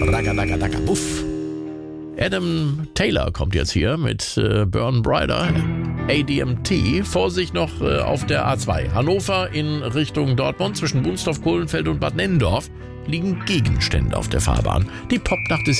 Raggadagadaga, buff. Adam Taylor kommt jetzt hier mit Burn Brighter, ADMT. Vorsicht noch auf der A2. Hannover in Richtung Dortmund zwischen Bunsdorf, Kohlenfeld und Bad Nennendorf liegen Gegenstände auf der Fahrbahn. Die Popnacht ist